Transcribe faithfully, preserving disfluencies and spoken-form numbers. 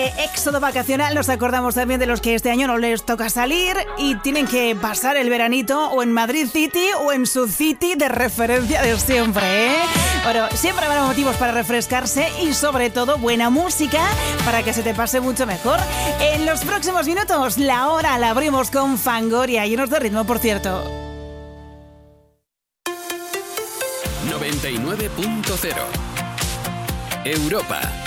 este éxodo vacacional nos acordamos también de los que este año no les toca salir y tienen que pasar el veranito o en Madrid City o en su City de referencia de siempre, ¿eh? Bueno, siempre habrá motivos para refrescarse y sobre todo buena música para que se te pase mucho mejor. En los próximos minutos la hora la abrimos con Fangoria, llenos de ritmo, por cierto. noventa y nueve punto cero Europa.